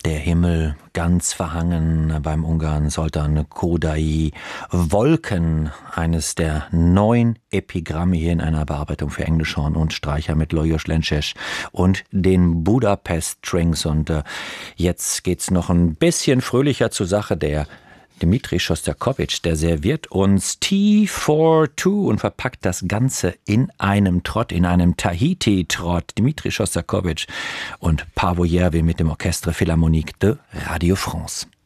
der Himmel ganz verhangen beim Ungarn Zoltán Kodály. Wolken, eines der 9 Epigramme hier in einer Bearbeitung für Englischhorn und Streicher mit Lajos Lences und den Budapest Strings. Und jetzt geht's noch ein bisschen fröhlicher zur Sache. Der Dmitri Schostakowitsch, der serviert uns Tea for Two und verpackt das Ganze in einem Trott, in einem Tahiti-Trott. Dmitri Schostakowitsch und Paavo Järvi mit dem Orchestre Philharmonique de Radio France.